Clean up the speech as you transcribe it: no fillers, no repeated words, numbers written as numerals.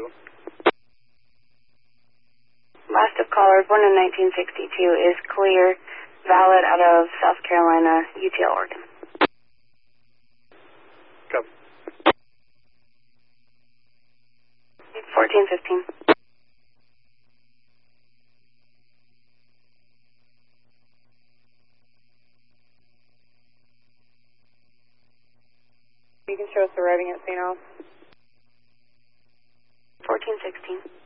Honolulu. Last of callers, born in 1962, is clear, valid out of South Carolina, UTL, Oregon. Go. 1415. You can show us arriving at St. Al. 1416.